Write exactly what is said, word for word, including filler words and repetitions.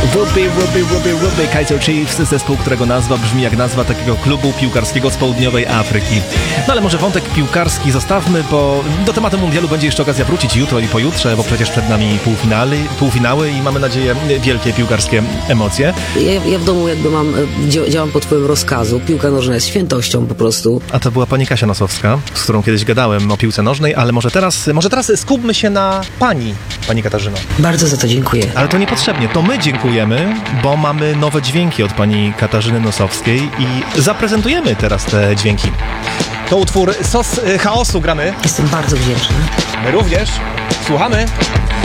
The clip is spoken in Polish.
Ruby, Ruby, Ruby, Ruby, Kaiser Chiefs, zespół, którego nazwa brzmi jak nazwa takiego klubu piłkarskiego z południowej Afryki. No ale może wątek piłkarski zostawmy, bo do tematu mundialu będzie jeszcze okazja wrócić jutro i pojutrze, bo przecież przed nami półfinały, półfinały i mamy nadzieję wielkie piłkarskie emocje. Ja, ja w domu jakby mam, działam po twoim rozkazu. Piłka nożna jest świętością po prostu. A to była pani Kasia Nosowska, z którą kiedyś gadałem o piłce nożnej, ale może teraz, może teraz skupmy się na pani, pani Katarzyno. Bardzo za to dziękuję. Ale to niepotrzebnie, to my dziękujemy, bo mamy nowe dźwięki od pani Katarzyny Nosowskiej i zaprezentujemy teraz te dźwięki. To utwór Sos Chaosu gramy. Jestem bardzo wdzięczna. My również. Słuchamy.